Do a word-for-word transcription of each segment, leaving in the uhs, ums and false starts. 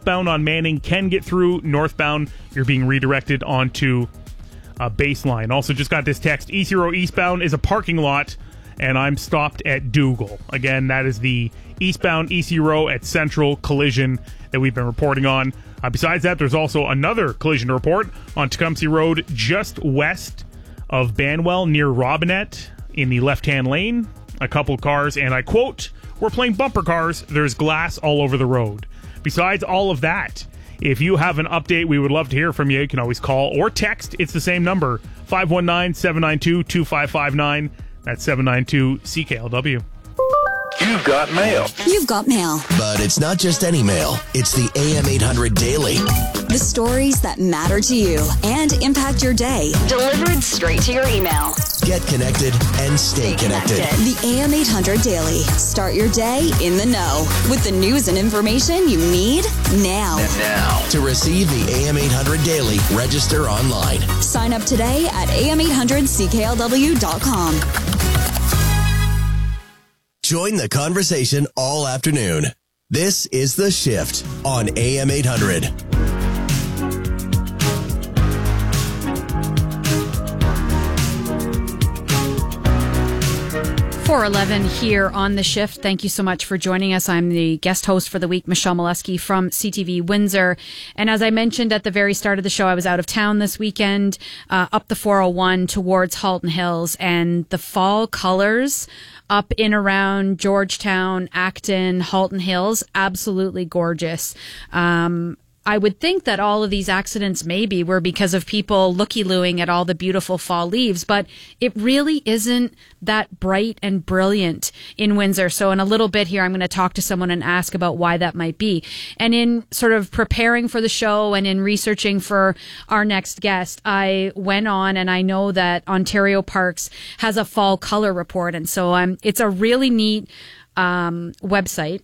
southbound on Manning can get through. Northbound, you're being redirected onto a baseline. Also just got this text. Easy Row eastbound is a parking lot, and I'm stopped at Dougal. Again, that is the eastbound E C Row at Central collision that we've been reporting on. Uh, besides that, there's also another collision to report on Tecumseh Road just west of Banwell near Robinette in the left-hand lane. A couple cars, and I quote, "We're playing bumper cars. There's glass all over the road." Besides all of that, if you have an update, we would love to hear from you. You can always call or text. It's the same number, five one nine, seven nine two, two five five nine. That's seven nine two C K L W. You've got mail. You've got mail. But it's not just any mail. It's the A M eight hundred Daily. The stories that matter to you and impact your day. Delivered straight to your email. Get connected and stay connected. The A M eight hundred Daily. Start your day in the know with the news and information you need now. And now. To receive the A M eight hundred Daily, register online. Sign up today at A M eight hundred C K L W dot com. Join the conversation all afternoon. This is The Shift on A M eight hundred. four eleven here on The Shift. Thank you so much for joining us. I'm the guest host for the week, Michelle Molesky from C T V Windsor. And as I mentioned at the very start of the show, I was out of town this weekend, uh, up the four oh one towards Halton Hills, and the fall colors up in around Georgetown, Acton, Halton Hills, absolutely gorgeous. Um, I would think that all of these accidents maybe were because of people looky-looing at all the beautiful fall leaves, but it really isn't that bright and brilliant in Windsor. So in a little bit here, I'm going to talk to someone and ask about why that might be. And in sort of preparing for the show and in researching for our next guest, I went on, and I know that Ontario Parks has a fall color report. And so um, it's a really neat um, website.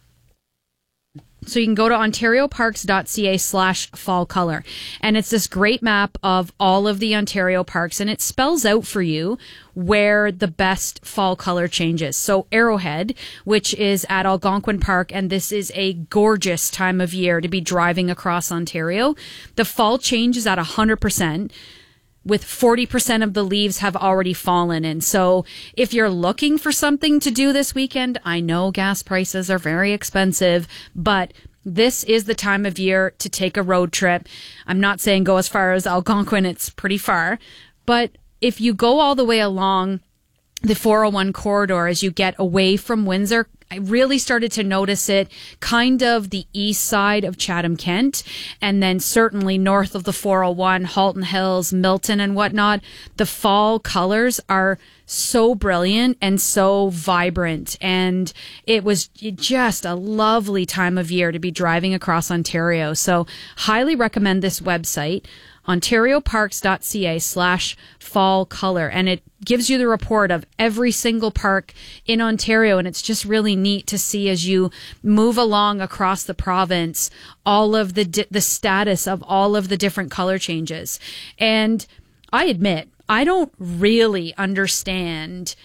So you can go to ontarioparks.ca slash fall color. And it's this great map of all of the Ontario parks, and it spells out for you where the best fall color changes. So Arrowhead, which is at Algonquin Park, and this is a gorgeous time of year to be driving across Ontario. The fall change is at one hundred percent. With forty percent of the leaves have already fallen. And so if you're looking for something to do this weekend, I know gas prices are very expensive, but this is the time of year to take a road trip. I'm not saying go as far as Algonquin, it's pretty far, but if you go all the way along the four oh one corridor as you get away from Windsor, I really started to notice it kind of the east side of Chatham-Kent, and then certainly north of the four oh one, Halton Hills, Milton and whatnot. The fall colors are so brilliant and so vibrant, and it was just a lovely time of year to be driving across Ontario. So highly recommend this website, ontarioparks.ca slash fall color, and it gives you the report of every single park in Ontario, and it's just really neat to see as you move along across the province all of the di- the status of all of the different color changes. And I admit, I don't really understand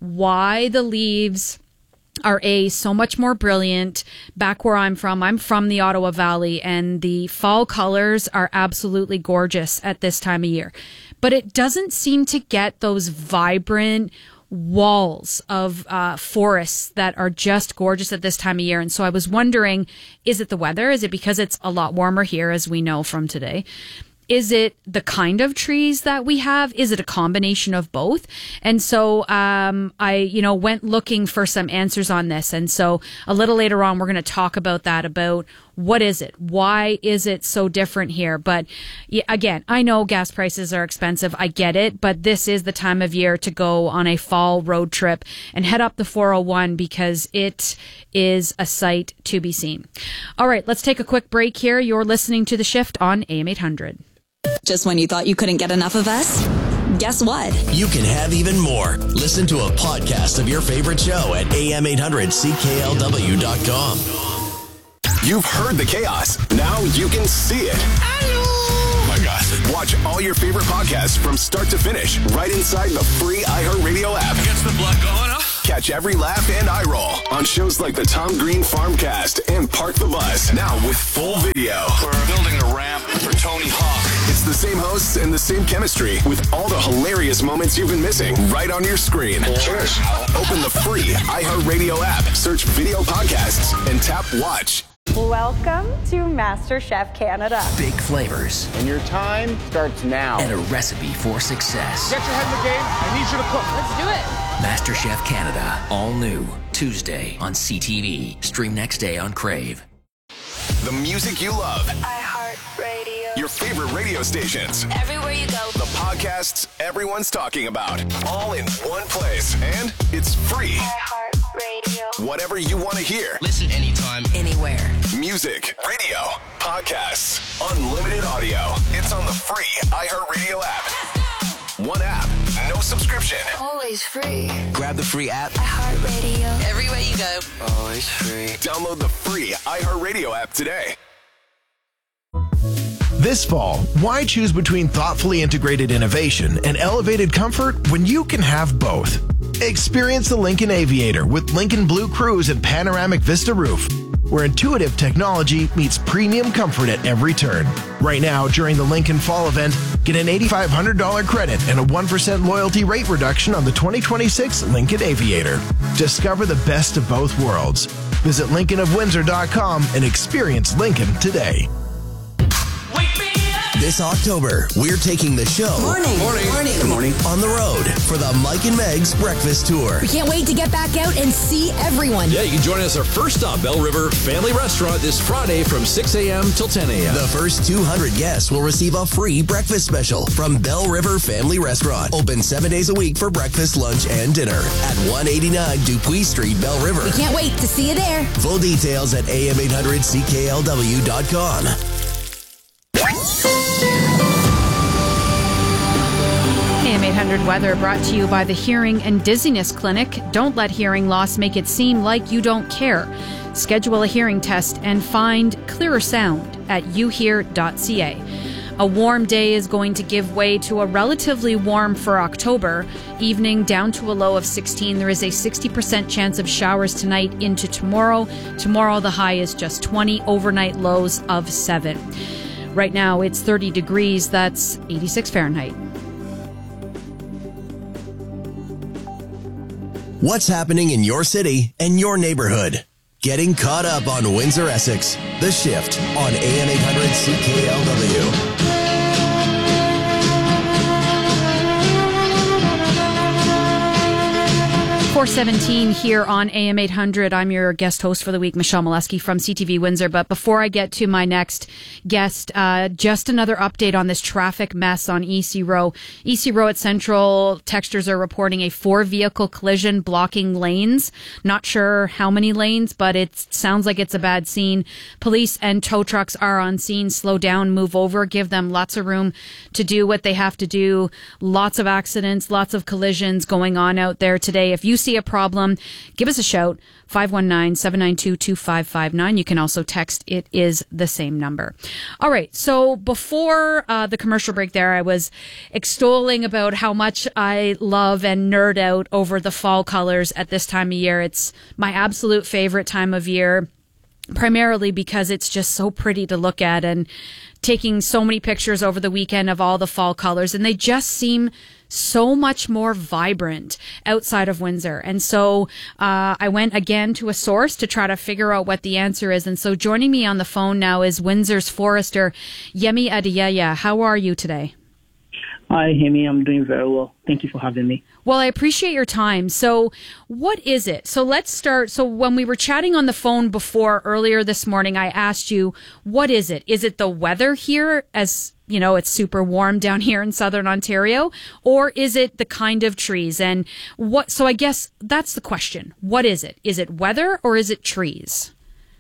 why the leaves are A, so much more brilliant. Back where I'm from, I'm from the Ottawa Valley, and the fall colors are absolutely gorgeous at this time of year. But it doesn't seem to get those vibrant walls of uh, forests that are just gorgeous at this time of year. And so I was wondering, is it the weather? Is it because it's a lot warmer here, as we know from today? Is it the kind of trees that we have? Is it a combination of both? And so um, I, you know, went looking for some answers on this. And so a little later on, we're going to talk about that, about what is it? Why is it so different here? But yeah, again, I know gas prices are expensive. I get it. But this is the time of year to go on a fall road trip and head up the four oh one, because it is a sight to be seen. All right, let's take a quick break here. You're listening to The Shift on A M eight hundred. Just when you thought you couldn't get enough of us? Guess what? You can have even more. Listen to a podcast of your favorite show at A M eight hundred C K L W dot com. You've heard the chaos. Now you can see it. Oh my gosh. Watch all your favorite podcasts from start to finish right inside the free iHeartRadio app. Gets the blood going, huh? Catch every laugh and eye roll on shows like the Tom Green Farmcast and Park the Bus. Now with full video. hosts and the same chemistry with all the hilarious moments you've been missing right on your screen. Cheers. Open the free iHeartRadio app, search video podcasts, and tap watch. Welcome to MasterChef Canada. Big flavors. And your time starts now. And a recipe for success. Get your head in the game. I need you to cook. Let's do it. MasterChef Canada. All new. Tuesday on C T V. Stream next day on Crave. The music you love. iHeartRadio. Your favorite radio stations. Everywhere you go. The podcasts everyone's talking about. All in one place. And it's free. iHeartRadio. Whatever you want to hear. Listen anytime, anywhere. Music, radio, podcasts, unlimited audio. It's on the free iHeartRadio app. One app, no subscription. Always free. Grab the free app. iHeartRadio. Everywhere you go. Always free. Download the free iHeartRadio app today. This fall, why choose between thoughtfully integrated innovation and elevated comfort when you can have both? Experience the Lincoln Aviator with Lincoln Blue Cruise and Panoramic Vista Roof, where intuitive technology meets premium comfort at every turn. Right now, during the Lincoln Fall event, get an eight thousand five hundred dollars credit and a one percent loyalty rate reduction on the twenty twenty-six Lincoln Aviator. Discover the best of both worlds. Visit Lincoln of Windsor dot com and experience Lincoln today. This October, we're taking the show Morning. Morning. Morning. Good morning. On the road for the Mike and Meg's Breakfast Tour. We can't wait to get back out and see everyone. Yeah, you can join us our first stop, Bell River Family Restaurant, this Friday from six a.m. till ten a.m. The first two hundred guests will receive a free breakfast special from Bell River Family Restaurant. Open seven days a week for breakfast, lunch, and dinner at one eighty-nine Dupuis Street, Bell River. We can't wait to see you there. Full details at A M eight hundred C K L W dot com. A M eight hundred weather brought to you by the Hearing and Dizziness Clinic. Don't let hearing loss make it seem like you don't care. Schedule a hearing test and find clearer sound at you hear dot c a. A warm day is going to give way to a relatively warm for October. Evening down to a low of sixteen. There is a sixty percent chance of showers tonight into tomorrow. Tomorrow the high is just twenty. Overnight lows of seven. Right now it's thirty degrees. That's eighty-six Fahrenheit. What's happening in your city and your neighborhood? Getting caught up on Windsor Essex. The Shift on A M eight hundred C K L W. four seventeen here on A M eight hundred. I'm your guest host for the week, Michelle Molesky from C T V Windsor. But before I get to my next guest, uh, just another update on this traffic mess on E C Row. E C Row at Central, texters are reporting a four-vehicle collision blocking lanes. Not sure how many lanes, but it sounds like it's a bad scene. Police and tow trucks are on scene. Slow down, move over, give them lots of room to do what they have to do. Lots of accidents, lots of collisions going on out there today. If you see a problem, give us a shout, five one nine, seven nine two, two five five nine. You can also text. It is the same number. All right. So before uh, the commercial break there, I was extolling about how much I love and nerd out over the fall colors at this time of year. It's my absolute favorite time of year, primarily because it's just so pretty to look at, and taking so many pictures over the weekend of all the fall colors, and they just seem so much more vibrant outside of Windsor. And so uh, I went again to a source to try to figure out what the answer is. And so joining me on the phone now is Windsor's forester, Yemi Adeyeye. How are you today? Hi, Hemi. I'm doing very well. Thank you for having me. Well, I appreciate your time. So what is it? So let's start. So when we were chatting on the phone before earlier this morning, I asked you, what is it? Is it the weather here, as you know, it's super warm down here in southern Ontario, or is it the kind of trees? And what, so I guess that's the question. What is it? Is it weather or is it trees?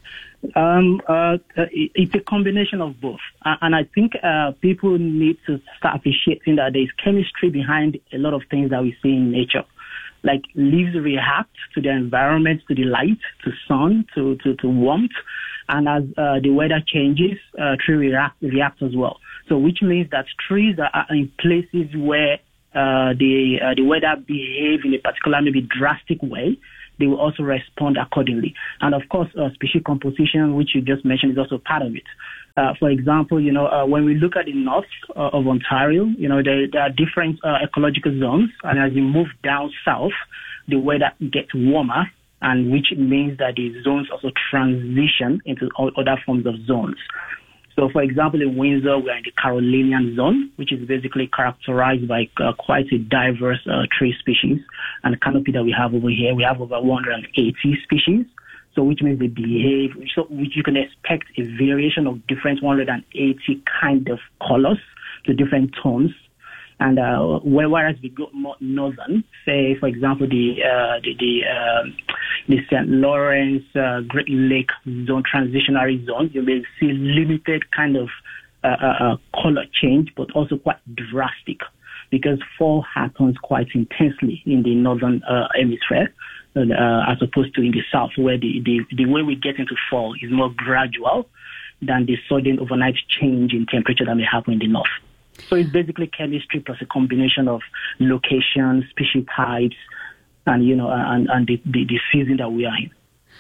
Um, uh, it's a combination of both. And I think uh, people need to start appreciating that there's chemistry behind a lot of things that we see in nature. Like leaves react to the environment, to the light, to sun, to, to, to warmth. And as uh, the weather changes, uh, trees react, react as well. So which means that trees are in places where uh, the, uh, the weather behave in a particular, maybe drastic way, they will also respond accordingly. And of course, uh, species composition, which you just mentioned, is also part of it. Uh, for example, you know, uh, when we look at the north uh, of Ontario, you know, there, there are different uh, ecological zones, and as you move down south, the weather gets warmer, and which means that the zones also transition into other forms of zones. So, for example, in Windsor, we are in the Carolinian zone, which is basically characterized by uh, quite a diverse uh, tree species. And the canopy that we have over here, we have over one hundred eighty species. So, which means they behave, so which you can expect a variation of different one hundred eighty kind of colors to different tones. And uh, whereas we go more northern, say, for example, the uh, the the, uh, the Saint Lawrence uh, Great Lake zone, transitionary zone, you may see limited kind of uh, uh, color change, but also quite drastic, because fall happens quite intensely in the northern uh, hemisphere, uh, as opposed to in the south, where the, the, the way we get into fall is more gradual than the sudden overnight change in temperature that may happen in the north. So it's basically chemistry plus a combination of location, species types, and, you know, and, and the, the, the season that we are in.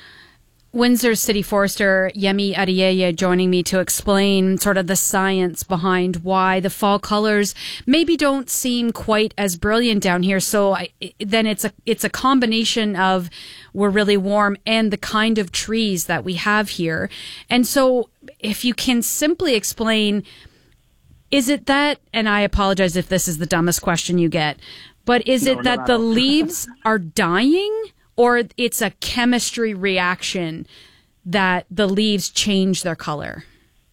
Windsor City Forester Yemi Adeyeye joining me to explain sort of the science behind why the fall colors maybe don't seem quite as brilliant down here. So I, then it's a it's a combination of we're really warm and the kind of trees that we have here. And so if you can simply explain, is it that, and I apologize if this is the dumbest question you get, but is it no, that the leaves are dying, or it's a chemistry reaction that the leaves change their color?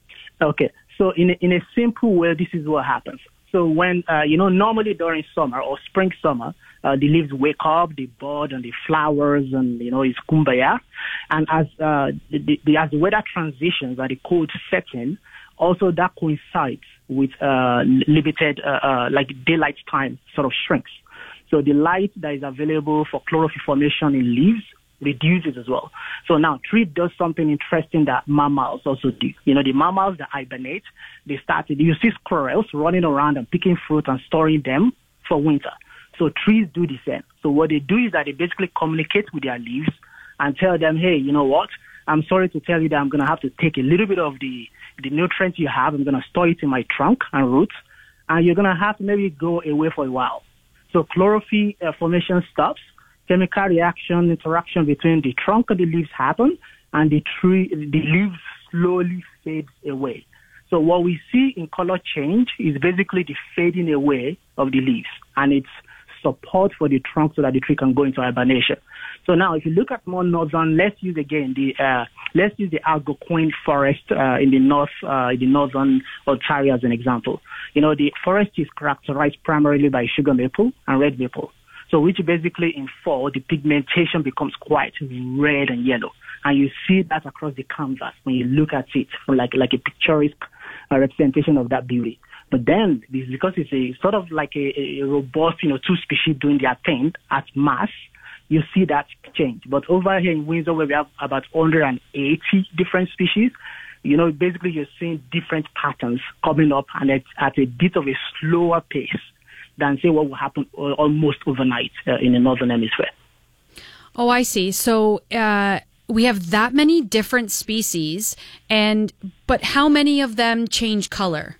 Okay, so in a, in a simple way, this is what happens. So when, uh, you know, normally during summer or spring summer, uh, the leaves wake up, they bud and the flowers, and, you know, it's kumbaya. And as, uh, the, the, as the weather transitions and the cold sets in, also that coincides with uh, limited, uh, uh, like daylight time sort of shrinks. So the light that is available for chlorophyll formation in leaves reduces as well. So now tree does something interesting that mammals also do. You know, the mammals that hibernate, they started, you see squirrels running around and picking fruit and storing them for winter. So trees do the same. So what they do is that they basically communicate with their leaves and tell them, hey, you know what? I'm sorry to tell you that I'm going to have to take a little bit of the, the nutrients you have. I'm going to store it in my trunk and roots, and you're going to have to maybe go away for a while. So chlorophyll uh, formation stops, chemical reaction, interaction between the trunk and the leaves happen, and the tree, the leaves slowly fades away. So what we see in color change is basically the fading away of the leaves, and it's support for the trunk so that the tree can go into hibernation. So now, if you look at more northern, let's use again the uh, let's use the Algonquin forest uh, in the north, uh, in the northern Ontario as an example. You know, the forest is characterized primarily by sugar maple and red maple. So, which basically in fall, the pigmentation becomes quite red and yellow, and you see that across the canvas when you look at it, from like like a picturesque uh, representation of that beauty. But then, because it's a sort of like a, a robust, you know, two species doing their thing at mass, you see that change. But over here in Windsor, where we have about one hundred eighty different species, you know, basically you're seeing different patterns coming up, and it's at a bit of a slower pace than, say, what will happen almost overnight uh, in the northern hemisphere. Oh, I see. So uh, we have that many different species, and but how many of them change color?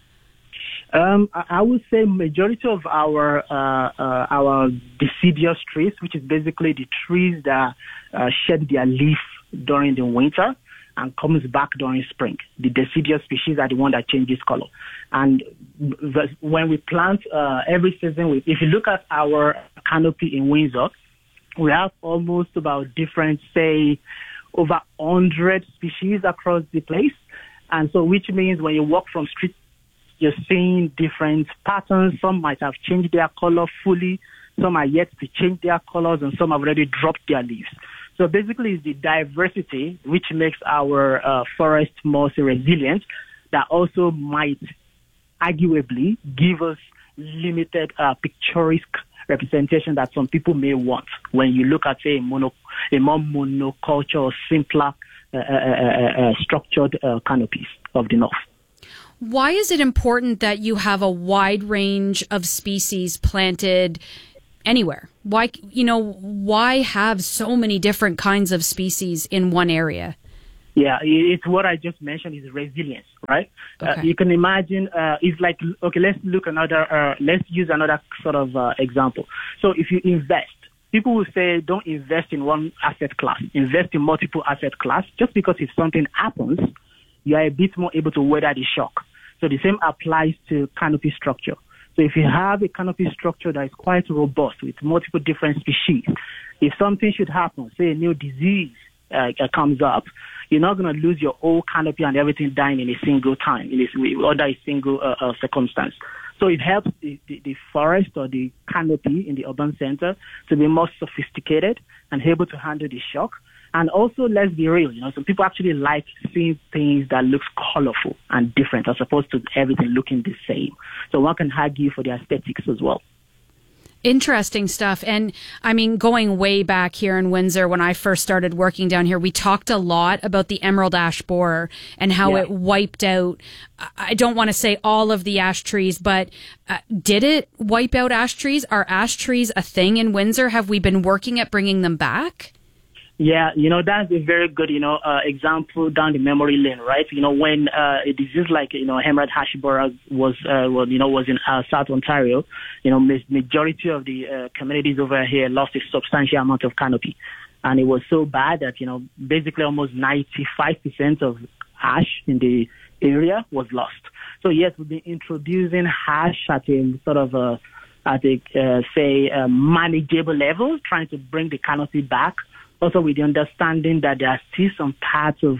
Um, I would say majority of our uh, uh, our deciduous trees, which is basically the trees that uh, shed their leaf during the winter and comes back during spring. The deciduous species are the one that changes color. And when we plant uh, every season, we, if you look at our canopy in Windsor, we have almost about different, say, over one hundred species across the place. And so which means when you walk from street, you're seeing different patterns. Some might have changed their color fully. Some are yet to change their colors, and some have already dropped their leaves. So basically, it's the diversity which makes our uh, forest more so resilient, that also might arguably give us limited uh, picturesque representation that some people may want when you look at, say, a, mono, a more monoculture or simpler uh, uh, uh, uh, structured uh, canopies of the north. Why is it important that you have a wide range of species planted anywhere? Why, you know, why have so many different kinds of species in one area? Yeah, it's what I just mentioned is resilience, right? Okay. Uh, you can imagine, uh, it's like, okay, let's look another, uh, let's use another sort of uh, example. So if you invest, people will say don't invest in one asset class, invest in multiple asset class, just because if something happens, you are a bit more able to weather the shock. So the same applies to canopy structure. So if you have a canopy structure that is quite robust with multiple different species, if something should happen, say a new disease uh, comes up, you're not going to lose your whole canopy and everything dying in a single time, in a, under a single uh, uh, circumstance. So it helps the, the, the forest or the canopy in the urban center to be more sophisticated and able to handle the shock. And also, let's be real, you know, some people actually like seeing things that looks colorful and different as opposed to everything looking the same. So one can argue for the aesthetics as well. Interesting stuff. And I mean, going way back here in Windsor, when I first started working down here, we talked a lot about the emerald ash borer and how Yeah. it wiped out, I don't want to say all of the ash trees, but uh, did it wipe out ash trees? Are ash trees a thing in Windsor? Have we been working at bringing them back? Yeah, you know, that's a very good, you know, uh, example down the memory lane, right? You know, when uh, a disease like, you know, emerald ash borer was, uh, well, you know, was in uh, South Ontario, you know, ma- majority of the uh, communities over here lost a substantial amount of canopy. And it was so bad that, you know, basically almost ninety-five percent of ash in the area was lost. So, yes, we've been introducing ash at a sort of a, at a, uh, say, a manageable level, trying to bring the canopy back. Also, with the understanding that there are still some parts of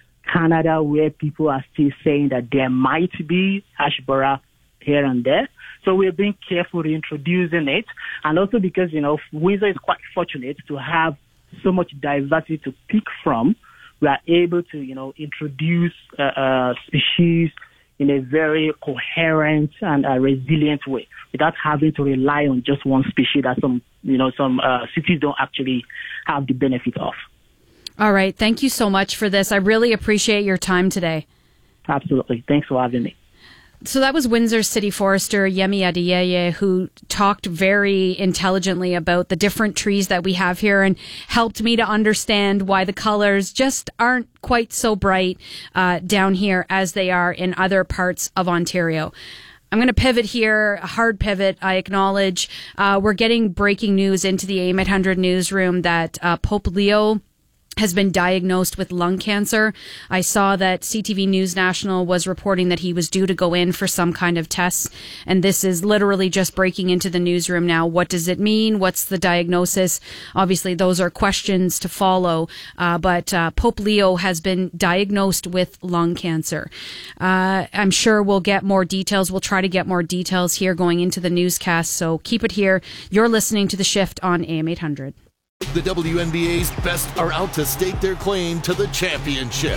Canada where people are still saying that there might be ash borer here and there. So we're being careful introducing it. And also because, you know, Windsor is quite fortunate to have so much diversity to pick from. We are able to, you know, introduce uh, uh, species in a very coherent and uh, resilient way without having to rely on just one species that some, you know, some uh, cities don't actually have the benefit of. All right. Thank you so much for this. I really appreciate your time today. Absolutely. Thanks for having me. So that was Windsor City Forester Yemi Adeyeye, who talked very intelligently about the different trees that we have here and helped me to understand why the colors just aren't quite so bright uh, down here as they are in other parts of Ontario. I'm going to pivot here, a hard pivot, I acknowledge. Uh, we're getting breaking news into the A M eight hundred newsroom that uh, Pope Leo has been diagnosed with lung cancer. I saw that C T V News National was reporting that he was due to go in for some kind of tests, and this is literally just breaking into the newsroom now. What does it mean? What's the diagnosis? Obviously, those are questions to follow, uh, but uh, Pope Leo has been diagnosed with lung cancer. Uh, I'm sure we'll get more details. We'll try to get more details here going into the newscast, so keep it here. You're listening to The Shift on A M eight hundred. The W N B A's best are out to stake their claim to the championship.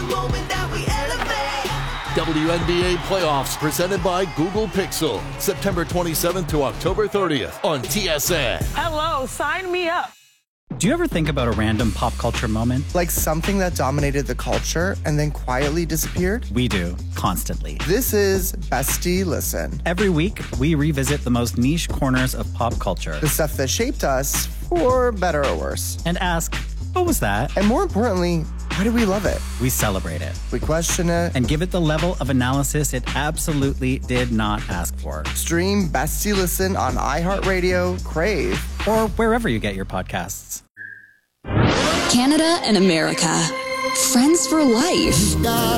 W N B A playoffs presented by Google Pixel, September twenty-seventh to October thirtieth on T S N. Hello, sign me up. Do you ever think about a random pop culture moment? Like something that dominated the culture and then quietly disappeared? We do, constantly. This is Bestie Listen. Every week, we revisit the most niche corners of pop culture. The stuff that shaped us, for better or worse. And ask, what was that? And more importantly, why do we love it? We celebrate it. We question it. And give it the level of analysis it absolutely did not ask for. Stream Bestie Listen on iHeartRadio, Crave, or wherever you get your podcasts. Canada and America. Friends for life.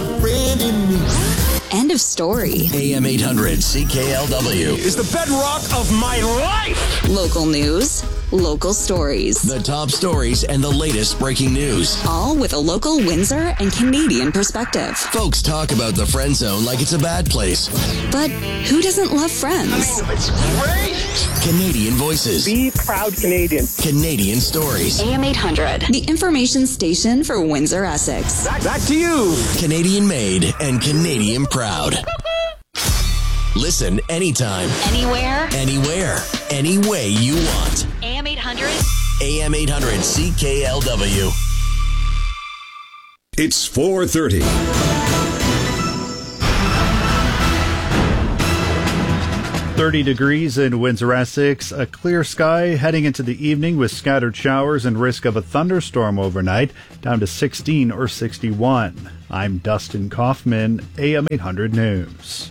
End of story. A M eight hundred C K L W is the bedrock of my life. Local news, local stories. The top stories and the latest breaking news. All with a local Windsor and Canadian perspective. Folks talk about the friend zone like it's a bad place. But who doesn't love friends? I mean, it's great. Canadian voices. Be proud Canadian. Canadian stories. A M eight hundred, the information station for Windsor, Essex. Back, back to you. Canadian made and Canadian proud. Listen anytime. Anywhere. Anywhere. Any way you want. A M eight hundred. A M eight hundred C K L W. It's four thirty. thirty degrees in Windsor, Essex. A clear sky heading into the evening with scattered showers and risk of a thunderstorm overnight, down to sixteen or sixty-one. I'm Dustin Kaufman, A M eight hundred News.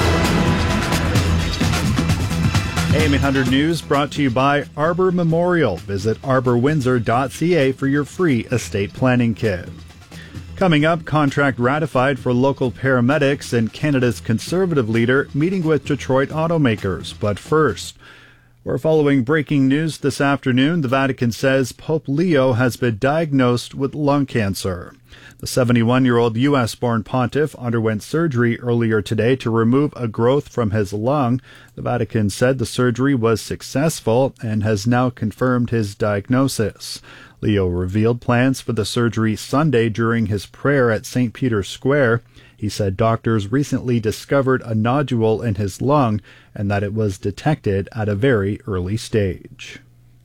A M eight hundred News brought to you by Arbor Memorial. Visit arbor windsor dot c a for your free estate planning kit. Coming up, contract ratified for local paramedics and Canada's Conservative leader meeting with Detroit automakers. But first, we're following breaking news this afternoon. The Vatican says Pope Leo has been diagnosed with lung cancer. The seventy-one-year-old U S-born pontiff underwent surgery earlier today to remove a growth from his lung. The Vatican said the surgery was successful and has now confirmed his diagnosis. Leo revealed plans for the surgery Sunday during his prayer at Saint Peter's Square. He said doctors recently discovered a nodule in his lung and that it was detected at a very early stage.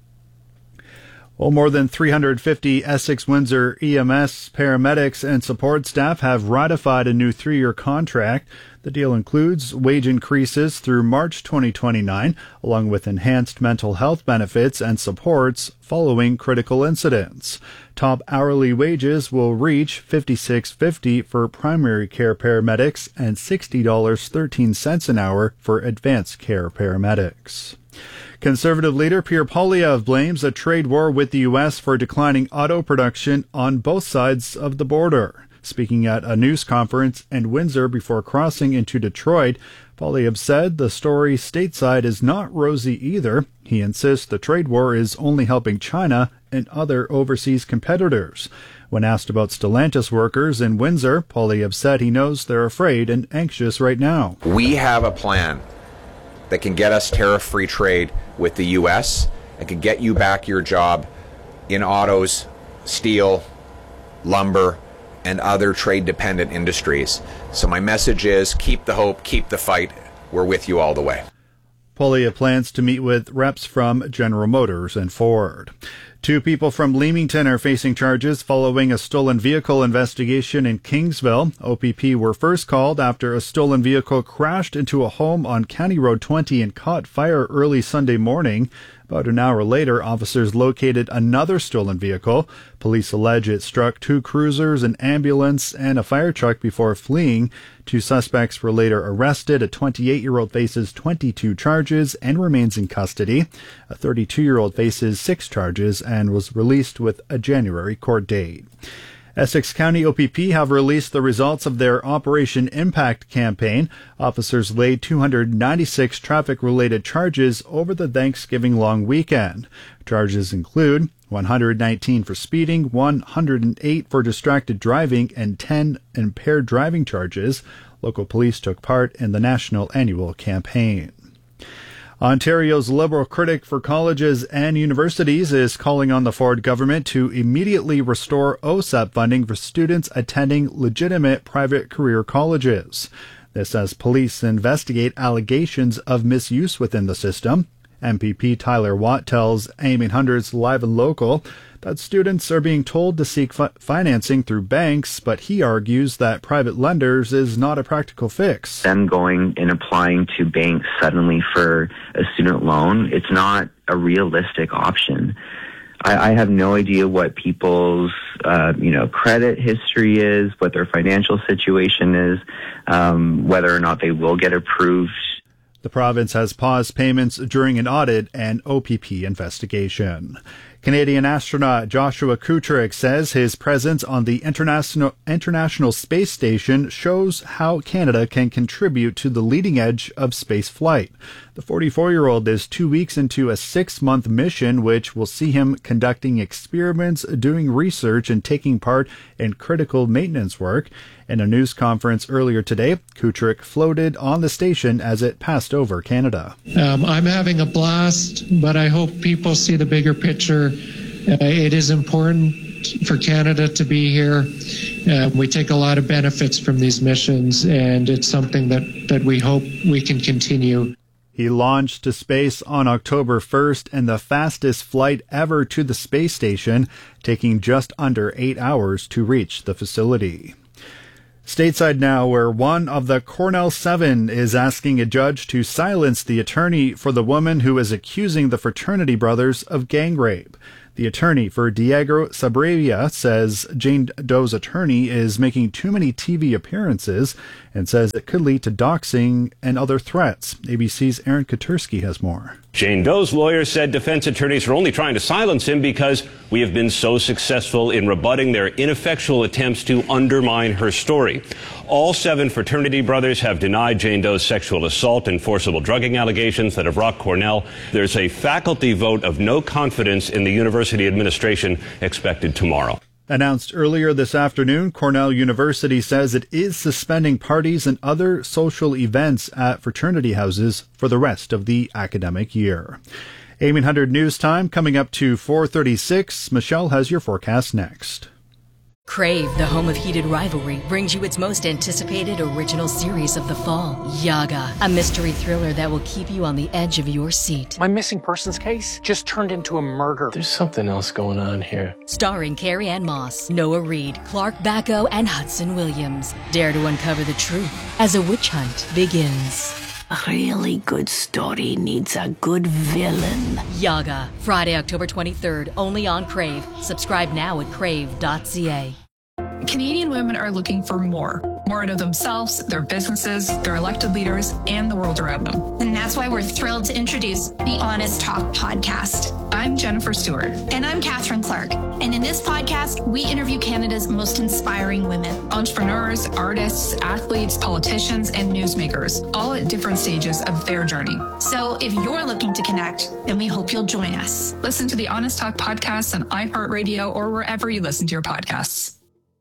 Well, more than three hundred fifty Essex-Windsor E M S paramedics and support staff have ratified a new three-year contract. The deal includes wage increases through March twenty twenty-nine, along with enhanced mental health benefits and supports following critical incidents. Top hourly wages will reach fifty-six dollars and fifty cents for primary care paramedics and sixty dollars and thirteen cents an hour for advanced care paramedics. Conservative leader Pierre Poilievre blames a trade war with the U S for declining auto production on both sides of the border. Speaking at a news conference in Windsor before crossing into Detroit, Poilievre said the story stateside is not rosy either. He insists the trade war is only helping China and other overseas competitors. When asked about Stellantis workers in Windsor, Poilievre said he knows they're afraid and anxious right now. We have a plan that can get us tariff-free trade with the U S and can get you back your job in autos, steel, lumber, and other trade-dependent industries. So my message is keep the hope, keep the fight. We're with you all the way. Poilievre plans to meet with reps from General Motors and Ford. Two people from Leamington are facing charges following a stolen vehicle investigation in Kingsville. O P P were first called after a stolen vehicle crashed into a home on County Road twenty and caught fire early Sunday morning. About an hour later, officers located another stolen vehicle. Police allege it struck two cruisers, an ambulance, and a fire truck before fleeing. Two suspects were later arrested. A twenty-eight-year-old faces twenty-two charges and remains in custody. A thirty-two-year-old faces six charges and was released with a January court date. Essex County O P P have released the results of their Operation Impact campaign. Officers laid two hundred ninety-six traffic-related charges over the Thanksgiving long weekend. Charges include one hundred nineteen for speeding, one hundred eight for distracted driving, and ten impaired driving charges. Local police took part in the national annual campaign. Ontario's Liberal critic for colleges and universities is calling on the Ford government to immediately restore O S A P funding for students attending legitimate private career colleges. This as police investigate allegations of misuse within the system. M P P Tyler Watt tells A M eight hundred's Live and Local that students are being told to seek fi- financing through banks, but he argues that private lenders is not a practical fix. Them going and applying to banks suddenly for a student loan, it's not a realistic option. I, I have no idea what people's, uh, you know, credit history is, what their financial situation is, um, whether or not they will get approved. The province has paused payments during an audit and O P P investigation. Canadian astronaut Joshua Kutrick says his presence on the International International Space Station shows how Canada can contribute to the leading edge of space flight. The forty-four-year-old is two weeks into a six-month mission, which will see him conducting experiments, doing research, and taking part in critical maintenance work. In a news conference earlier today, Kutrick floated on the station as it passed over Canada. Um, I'm having a blast, but I hope people see the bigger picture. Uh, it is important for Canada to be here. Uh, we take a lot of benefits from these missions, and it's something that, that we hope we can continue. He launched to space on October first in the fastest flight ever to the space station, taking just under eight hours to reach the facility. Stateside now, where one of the Cornell Seven is asking a judge to silence the attorney for the woman who is accusing the fraternity brothers of gang rape. The attorney for Diego Sabravia says Jane Doe's attorney is making too many T V appearances and says it could lead to doxing and other threats. A B C's Aaron Katursky has more. Jane Doe's lawyer said defense attorneys are only trying to silence him because we have been so successful in rebutting their ineffectual attempts to undermine her story. All seven fraternity brothers have denied Jane Doe's sexual assault and forcible drugging allegations that have rocked Cornell. There's a faculty vote of no confidence in the university administration expected tomorrow. Announced earlier this afternoon, Cornell University says it is suspending parties and other social events at fraternity houses for the rest of the academic year. eighteen hundred News Time coming up to four thirty-six. Michelle has your forecast next. Crave, the home of heated rivalry, brings you its most anticipated original series of the fall, Yaga, a mystery thriller that will keep you on the edge of your seat. My missing persons case just turned into a murder. There's something else going on here. Starring Carrie Ann Moss, Noah Reid, Clark Bacco, and Hudson Williams. Dare to uncover the truth as a witch hunt begins. A really good story needs a good villain. Yaga, Friday, October twenty-third, only on Crave. Subscribe now at crave dot c a. Canadian women are looking for more. More out of themselves, their businesses, their elected leaders, and the world around them. And that's why we're thrilled to introduce the Honest Talk podcast. I'm Jennifer Stewart. And I'm Catherine Clark. And in this podcast, we interview Canada's most inspiring women. Entrepreneurs, artists, athletes, politicians, and newsmakers, all at different stages of their journey. So if you're looking to connect, then we hope you'll join us. Listen to the Honest Talk podcast on iHeartRadio or wherever you listen to your podcasts.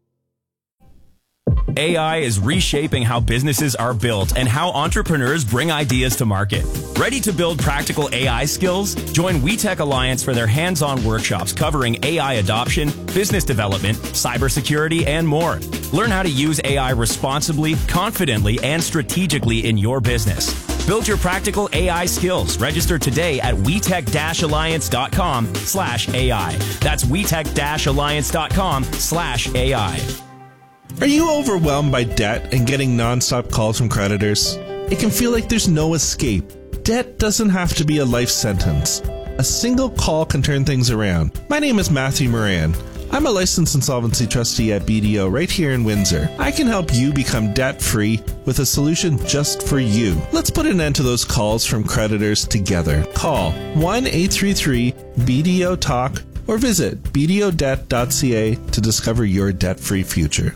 A I is reshaping how businesses are built and how entrepreneurs bring ideas to market. Ready to build practical A I skills? Join WeTech Alliance for their hands-on workshops covering A I adoption, business development, cybersecurity, and more. Learn how to use A I responsibly, confidently, and strategically in your business. Build your practical A I skills. Register today at WeTech Alliance dot com slash A I. That's WeTech Alliance dot com slash A I. Are you overwhelmed by debt and getting nonstop calls from creditors? It can feel like there's no escape. Debt doesn't have to be a life sentence. A single call can turn things around. My name is Matthew Moran. I'm a licensed insolvency trustee at B D O right here in Windsor. I can help you become debt-free with a solution just for you. Let's put an end to those calls from creditors together. Call one eight three three B D O talk or visit b d o debt dot c a to discover your debt-free future.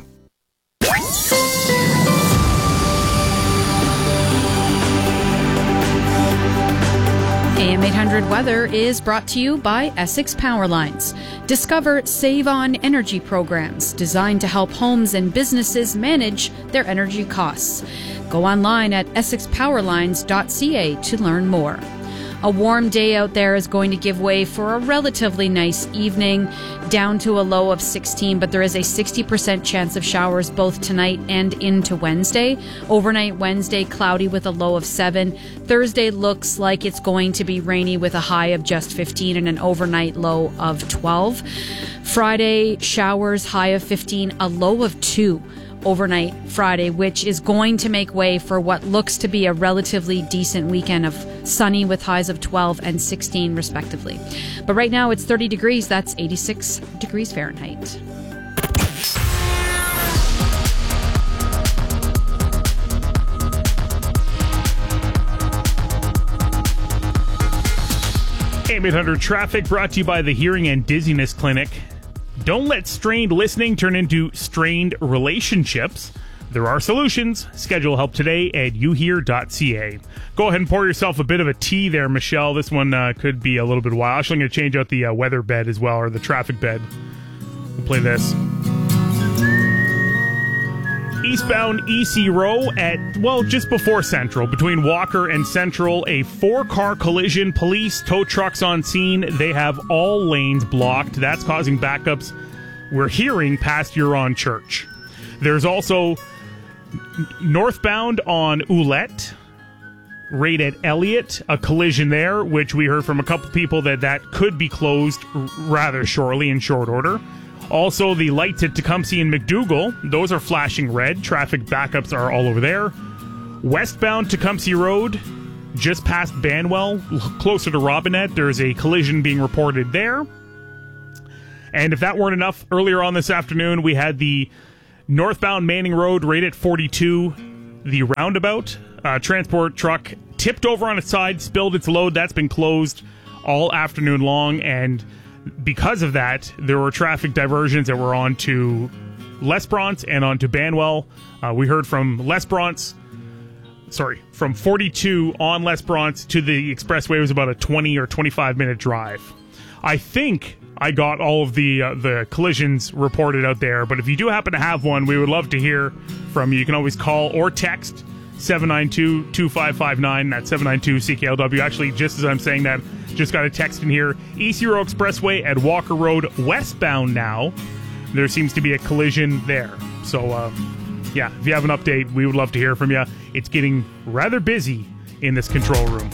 A M eight hundred Weather is brought to you by Essex Power Lines. Discover Save On Energy programs designed to help homes and businesses manage their energy costs. Go online at essex power lines dot c a to learn more. A warm day out there is going to give way for a relatively nice evening, down to a low of sixteen, but there is a sixty percent chance of showers both tonight and into Wednesday. Overnight Wednesday, cloudy with a low of seven. Thursday looks like it's going to be rainy with a high of just fifteen and an overnight low of twelve. Friday, showers, high of fifteen, a low of two. Overnight Friday, which is going to make way for what looks to be a relatively decent weekend of sunny with highs of twelve and sixteen respectively. But right now it's thirty degrees. That's eighty-six degrees Fahrenheit. A M eight hundred traffic brought to you by the Hearing and Dizziness Clinic. Don't let strained listening turn into strained relationships. There are solutions. Schedule help today at u hear dot c a. Go ahead and pour yourself a bit of a tea there, Michelle. This one uh, could be a little bit wild. Actually, I'm going to change out the uh, weather bed as well, or the traffic bed. We'll play this. Eastbound E C Row at, well, just before Central, between Walker and Central, a four-car collision. Police, tow trucks on scene. They have all lanes blocked. That's causing backups, we're hearing, past Huron Church. There's also northbound on Ouellette, right at Elliott, a collision there, which we heard from a couple people that that could be closed rather shortly, in short order. Also, the lights at Tecumseh and McDougall, those are flashing red. Traffic backups are all over there. Westbound Tecumseh Road, just past Banwell, closer to Robinette, there's a collision being reported there. And if that weren't enough, earlier on this afternoon, we had the northbound Manning Road right at forty-two, the roundabout. Uh, transport truck tipped over on its side, spilled its load. That's been closed all afternoon long, and because of that, there were traffic diversions that were on to Lesbronce and on to Banwell. Uh, we heard from Lesbronce, sorry, from forty-two on Lesbronce to the expressway was about a twenty or twenty-five minute drive. I think I got all of the uh, the collisions reported out there, but if you do happen to have one, we would love to hear from you. You can always call or text seven nine two, two five five nine. That's seven nine two C K L W. Actually, just as I'm saying that, just got a text in here. East Hero Expressway at Walker Road westbound now. There seems to be a collision there. So, uh, yeah, if you have an update, we would love to hear from you. It's getting rather busy in this control room.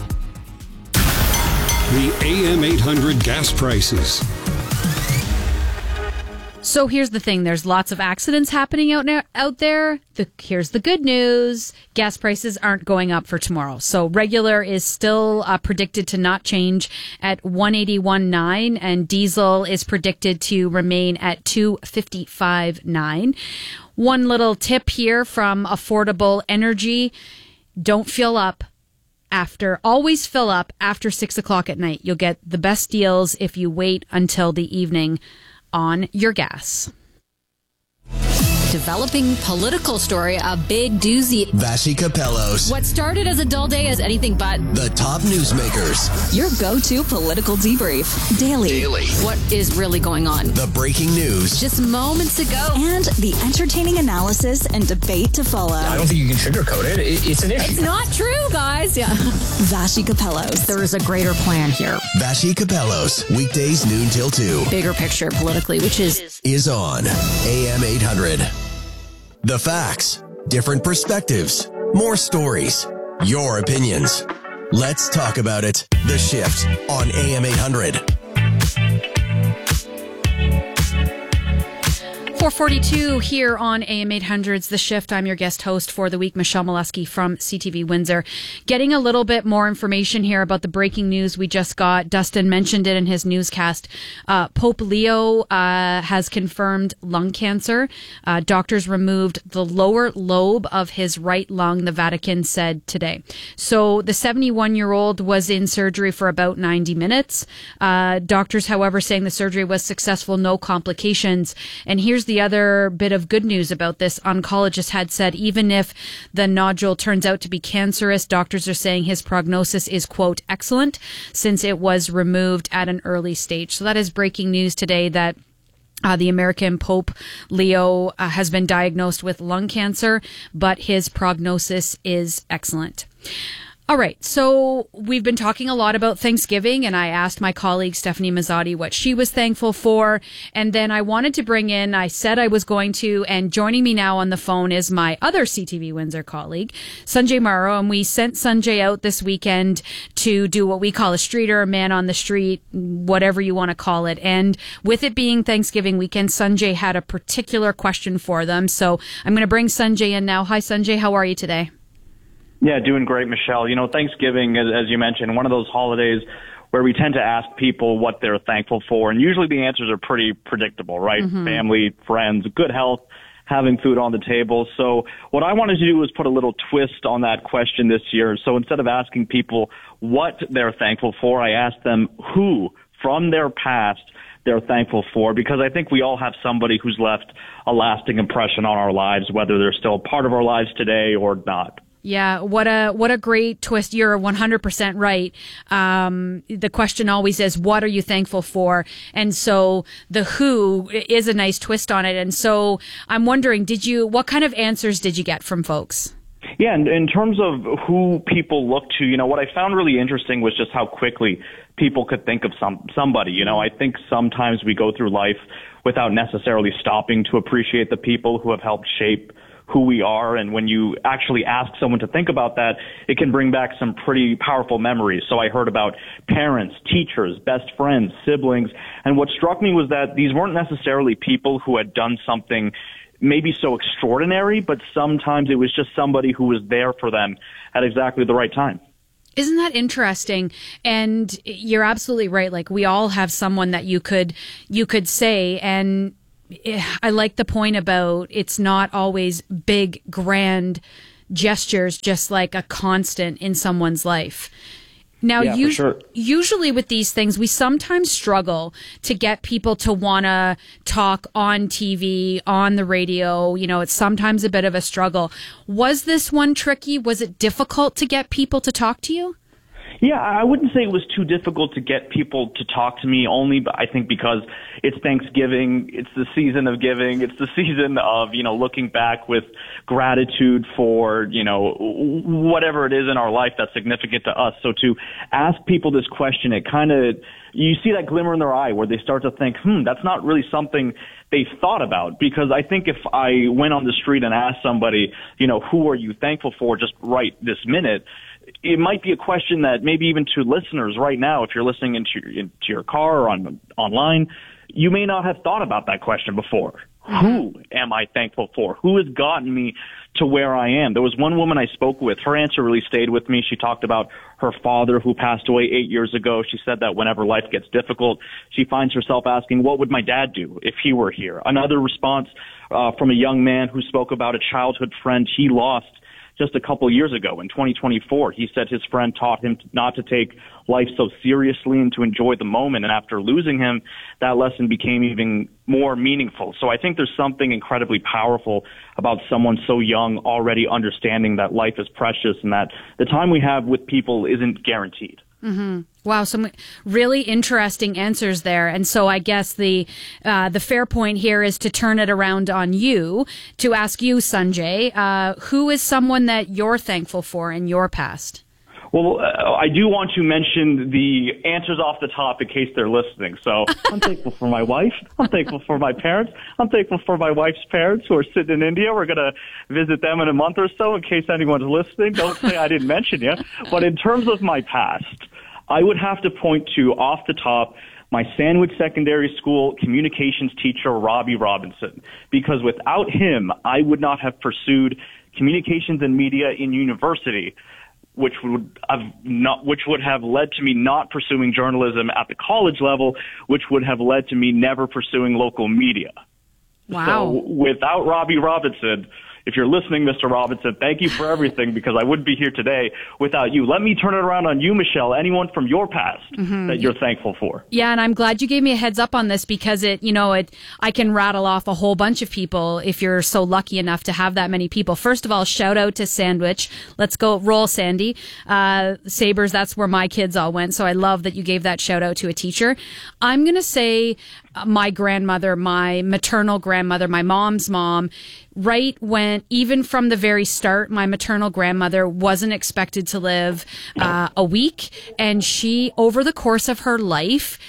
The A M eight hundred gas prices. So here's the thing. There's lots of accidents happening out now, out there. The, here's the good news. Gas prices aren't going up for tomorrow. So regular is still uh, predicted to not change at one eighty-one point nine, and diesel is predicted to remain at two fifty-five point nine. One little tip here from Affordable Energy. Don't fill up after, always fill up after six o'clock at night. You'll get the best deals if you wait until the evening on your gas. Developing political story, a big doozy. Vassy Capellos. What started as a dull day is anything but. The top newsmakers. Your go-to political debrief. Daily. Daily. What is really going on? The breaking news. Just moments ago. And the entertaining analysis and debate to follow. I don't think you can sugarcoat it. it it's an issue. It's not true, guys. Yeah. Vassy Capellos. There is a greater plan here. Vassy Capellos. Weekdays noon till two. Bigger picture politically, which is... Is on A M eight hundred. The facts, different perspectives, more stories, your opinions. Let's talk about it. The Shift on A M eight hundred. four forty-two here on A M eight hundred's The Shift. I'm your guest host for the week, Michelle Molesky from C T V Windsor. Getting a little bit more information here about the breaking news we just got. Dustin mentioned it in his newscast. Uh, Pope Leo uh, has confirmed lung cancer. Uh, doctors removed the lower lobe of his right lung, the Vatican said today. So the seventy-one-year-old was in surgery for about ninety minutes. Uh, doctors, however, saying the surgery was successful, no complications. And here's the other bit of good news about this. Oncologist had said even if the nodule turns out to be cancerous, doctors are saying his prognosis is, quote, excellent, since it was removed at an early stage. So that is breaking news today that Uh, the American Pope Leo uh, has been diagnosed with lung cancer, but his prognosis is excellent. All right, so we've been talking a lot about Thanksgiving, and I asked my colleague Stephanie Mazzotti what she was thankful for, and then I wanted to bring in, I said I was going to, and joining me now on the phone is my other C T V Windsor colleague, Sanjay Morrow, and we sent Sanjay out this weekend to do what we call a streeter, a man on the street, whatever you want to call it, and with it being Thanksgiving weekend, Sanjay had a particular question for them, so I'm going to bring Sanjay in now. Hi, Sanjay, how are you today? Yeah, doing great, Michelle. You know, Thanksgiving, as, as you mentioned, one of those holidays where we tend to ask people what they're thankful for, and usually the answers are pretty predictable, right? Mm-hmm. Family, friends, good health, having food on the table. So what I wanted to do was put a little twist on that question this year. So instead of asking people what they're thankful for, I asked them who from their past they're thankful for, because I think we all have somebody who's left a lasting impression on our lives, whether they're still a part of our lives today or not. Yeah, what a what a great twist. You're one hundred percent right. Um, the question always is, what are you thankful for? And so the who is a nice twist on it. And so I'm wondering, did you what kind of answers did you get from folks? Yeah, and in terms of who people look to, you know, what I found really interesting was just how quickly people could think of some somebody. You know, I think sometimes we go through life without necessarily stopping to appreciate the people who have helped shape who we are. And when you actually ask someone to think about that, it can bring back some pretty powerful memories. So I heard about parents, teachers, best friends, siblings. And what struck me was that these weren't necessarily people who had done something maybe so extraordinary, but sometimes it was just somebody who was there for them at exactly the right time. Isn't that interesting? And you're absolutely right. Like, we all have someone that you could, you could say, and I like the point about it's not always big, grand gestures, just like a constant in someone's life. Now, yeah, us- sure. usually with these things, we sometimes struggle to get people to want to talk on T V, on the radio. You know, it's sometimes a bit of a struggle. Was this one tricky? Was it difficult to get people to talk to you? Yeah, I wouldn't say it was too difficult to get people to talk to me, only I think because it's Thanksgiving, it's the season of giving, it's the season of, you know, looking back with gratitude for, you know, whatever it is in our life that's significant to us. So to ask people this question, it kind of, you see that glimmer in their eye where they start to think, hmm, that's not really something they've thought about. Because I think if I went on the street and asked somebody, you know, who are you thankful for just right this minute, it might be a question that maybe even to listeners right now, if you're listening into your, into your car or on online, you may not have thought about that question before. Mm-hmm. Who am I thankful for? Who has gotten me to where I am? There was one woman I spoke with. Her answer really stayed with me. She talked about her father who passed away eight years ago. She said that whenever life gets difficult, she finds herself asking, what would my dad do if he were here? Another response uh, from a young man who spoke about a childhood friend he lost just a couple years ago in twenty twenty-four. He said his friend taught him not to take life so seriously and to enjoy the moment. And after losing him, that lesson became even more meaningful. So I think there's something incredibly powerful about someone so young already understanding that life is precious and that the time we have with people isn't guaranteed. Mm-hmm. Wow, some really interesting answers there. And so I guess the uh, the fair point here is to turn it around on you, to ask you, Sanjay, uh, who is someone that you're thankful for in your past? Well, uh, I do want to mention the answers off the top in case they're listening. So I'm thankful for my wife. I'm thankful for my parents. I'm thankful for my wife's parents who are sitting in India. We're going to visit them in a month or so in case anyone's listening. Don't say I didn't mention you. But in terms of my past, I would have to point to, off the top, my Sandwich Secondary School communications teacher, Robbie Robinson, because without him, I would not have pursued communications and media in university, which would have not, which would have led to me not pursuing journalism at the college level, which would have led to me never pursuing local media. Wow. So without Robbie Robinson, if you're listening, Mister Robinson, thank you for everything, because I wouldn't be here today without you. Let me turn it around on you, Michelle, anyone from your past mm-hmm. that you're thankful for. Yeah, and I'm glad you gave me a heads up on this, because it, you know, it, I can rattle off a whole bunch of people if you're so lucky enough to have that many people. First of all, shout out to Sandwich. Let's go roll, Sandy. Uh, Sabres, that's where my kids all went. So I love that you gave that shout out to a teacher. I'm going to say my grandmother, my maternal grandmother, my mom's mom, right when, even from the very start, my maternal grandmother wasn't expected to live uh, a week. And she, over the course of her life,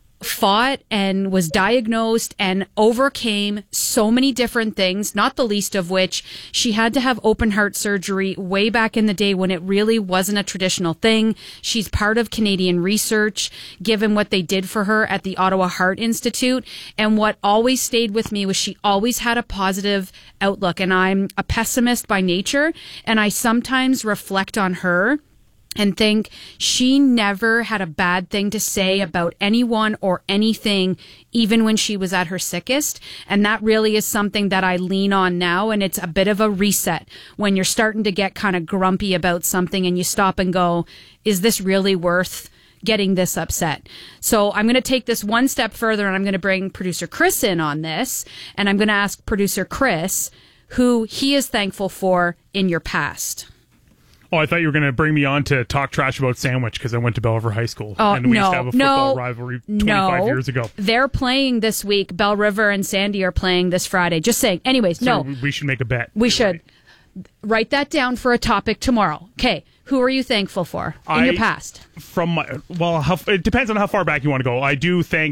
fought and was diagnosed and overcame so many different things, not the least of which she had to have open heart surgery way back in the day when it really wasn't a traditional thing. She's part of Canadian research, given what they did for her at the Ottawa Heart Institute. And what always stayed with me was she always had a positive outlook. And I'm a pessimist by nature, and I sometimes reflect on her and think she never had a bad thing to say about anyone or anything, even when she was at her sickest. And that really is something that I lean on now. And it's a bit of a reset when you're starting to get kind of grumpy about something and you stop and go, is this really worth getting this upset? So I'm going to take this one step further, and I'm going to bring producer Chris in on this. And I'm going to ask producer Chris who he is thankful for in your past. Oh, I thought you were going to bring me on to talk trash about Sandwich because I went to Bell River High School. Oh, and we no, used to have a football no, rivalry twenty-five no. years ago. They're playing this week. Bell River and Sandy are playing this Friday. Just saying. Anyways, so no. we should make a bet. We should. Right. Write that down for a topic tomorrow. Okay. Who are you thankful for in I, your past? From my, well, how, it depends on how far back you want to go. I do thank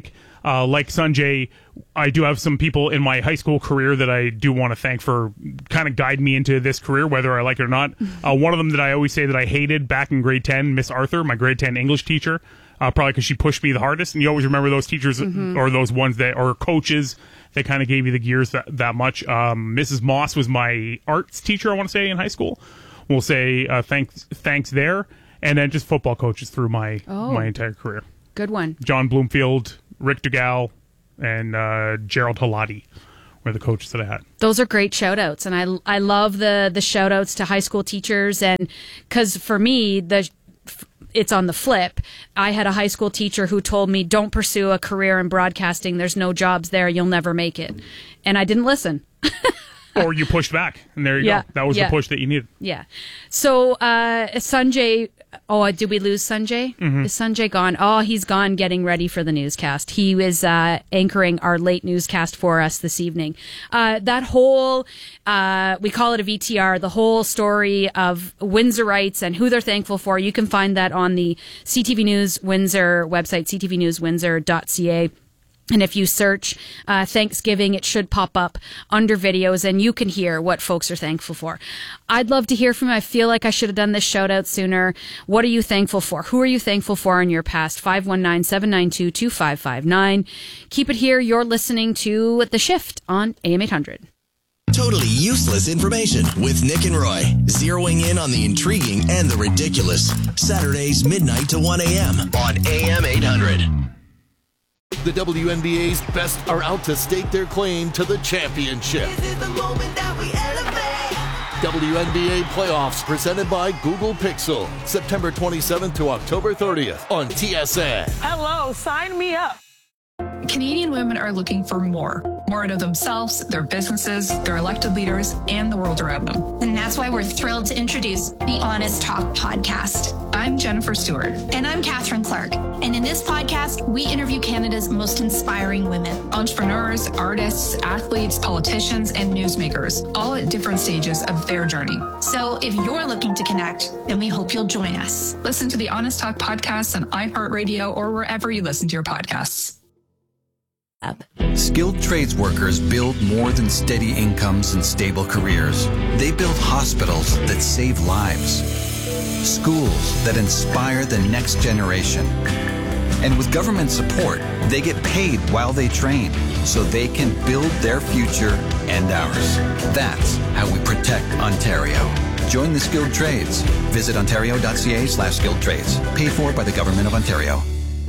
uh, like Sanjay, I do have some people in my high school career that I do want to thank for kind of guide me into this career, whether I like it or not. Uh, one of them that I always say that I hated back in grade ten, Miss Arthur, my grade ten English teacher, uh, probably because she pushed me the hardest. And you always remember those teachers mm-hmm. or those ones that or coaches that kind of gave you the gears that, that much. Um, Missus Moss was my arts teacher, I want to say, in high school. We'll say uh, thanks thanks there. And then just football coaches through my oh, my entire career. Good one. John Bloomfield, Rick Dugal, and uh, Gerald Halati were the coaches that I had. Those are great shout outs. And I, I love the, the shout outs to high school teachers. And because for me, the it's on the flip. I had a high school teacher who told me, don't pursue a career in broadcasting. There's no jobs there. You'll never make it. And I didn't listen. Or you pushed back, and there you yeah, go. That was yeah. the push that you needed. Yeah. So uh, Sanjay, oh, did we lose Sanjay? Mm-hmm. Is Sanjay gone? Oh, he's gone getting ready for the newscast. He was uh, anchoring our late newscast for us this evening. Uh, that whole, uh, we call it a V T R, the whole story of Windsorites and who they're thankful for, you can find that on the C T V News Windsor website, c t v news windsor dot c a. And if you search uh, Thanksgiving, it should pop up under videos and you can hear what folks are thankful for. I'd love to hear from you. I feel like I should have done this shout out sooner. What are you thankful for? Who are you thankful for in your past? five one nine, seven nine two, two five five nine. Keep it here. You're listening to The Shift on A M eight hundred. Totally useless information with Nick and Roy. Zeroing in on the intriguing and the ridiculous. Saturdays, midnight to one a.m. on A M eight hundred. The W N B A's best are out to stake their claim to the championship. This is the moment that we elevate. W N B A playoffs presented by Google Pixel. September twenty-seventh to October thirtieth on T S N. Hello, sign me up. Canadian women are looking for more. More out of themselves, their businesses, their elected leaders, and the world around them. And that's why we're thrilled to introduce the Honest Talk podcast. I'm Jennifer Stewart. And I'm Catherine Clark. And in this podcast, we interview Canada's most inspiring women. Entrepreneurs, artists, athletes, politicians, and newsmakers, all at different stages of their journey. So if you're looking to connect, then we hope you'll join us. Listen to the Honest Talk podcast on iHeartRadio or wherever you listen to your podcasts. Skilled trades workers build more than steady incomes and stable careers. They build hospitals that save lives, schools that inspire the next generation. And with government support, they get paid while they train so they can build their future and ours. That's how we protect Ontario. Join the skilled trades. Visit ontario.ca slash skilled trades. Paid for by the Government of Ontario.